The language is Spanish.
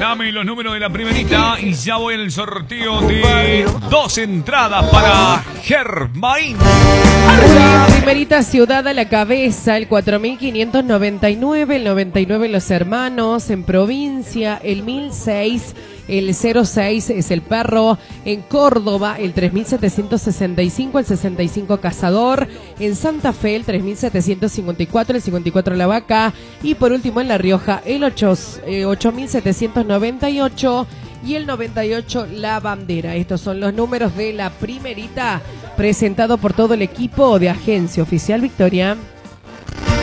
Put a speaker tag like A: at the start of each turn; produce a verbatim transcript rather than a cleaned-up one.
A: Dame los números de la primerita y ya voy en el sorteo de dos entradas para Germain.
B: Primerita ciudad a la cabeza, el cuatro mil quinientos noventa y nueve, el noventa y nueve Los Hermanos, en provincia el mil seis, el cero seis es el Perro, en Córdoba el tres mil setecientos sesenta y cinco, el sesenta y cinco Cazador, en Santa Fe el tres mil setecientos cincuenta y cuatro, el cincuenta y cuatro La Vaca y por último en La Rioja el ocho mil setecientos noventa y ocho y el noventa y ocho La Bandera. Estos son los números de la primerita presentado por todo el equipo de Agencia Oficial Victoria.